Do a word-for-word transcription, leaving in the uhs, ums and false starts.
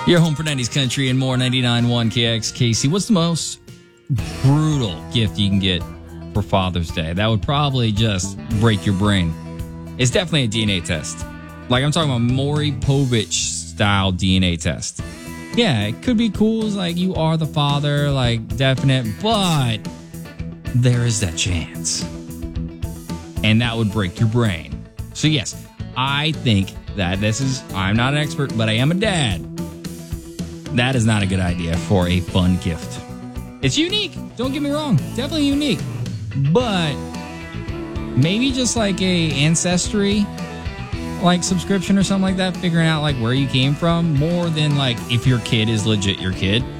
You're home for nineties country and more. ninety-nine point one K X K C. What's the most brutal gift you can get for Father's Day? That would probably just break your brain. It's definitely a D N A test. Like, I'm talking about Maury Povich style D N A test. Yeah, it could be cool. It's like you are the father, like definite, but there is that chance. And that would break your brain. So yes, I think that this is, I'm not an expert, but I am a dad. That is not a good idea for a fun gift. It's unique. Don't get me wrong. Definitely unique. But maybe just like a ancestry like subscription or something like that, figuring out like where you came from more than like if your kid is legit your kid.